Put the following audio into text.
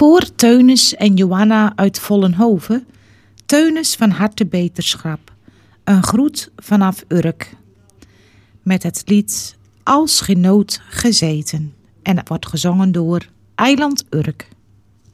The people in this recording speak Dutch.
Voor Teunis en Johanna uit Vollenhoven. Teunis van harte beterschap. Een groet vanaf Urk. Met het lied Als geen nood gezeten. En het wordt gezongen door Eiland Urk.